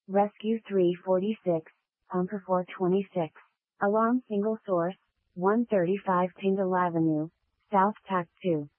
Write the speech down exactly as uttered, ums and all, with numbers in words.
Rescue three forty-six, Pumper four twenty-six. Alarm single source, one thirty-five Tyndall Avenue, South Tact two.